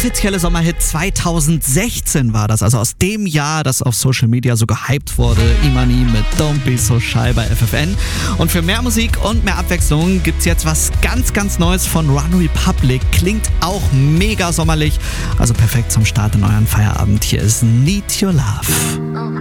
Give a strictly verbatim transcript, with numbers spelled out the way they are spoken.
offizielle Sommerhit zweitausendsechzehn war das, also aus dem Jahr, das auf Social Media so gehypt wurde. Imani mit Don't Be So Shy bei F F N. Und für mehr Musik und mehr Abwechslung gibt's jetzt was ganz, ganz Neues von One Republic. Klingt auch mega sommerlich, also perfekt zum Start in euren Feierabend. Hier ist Need Your Love.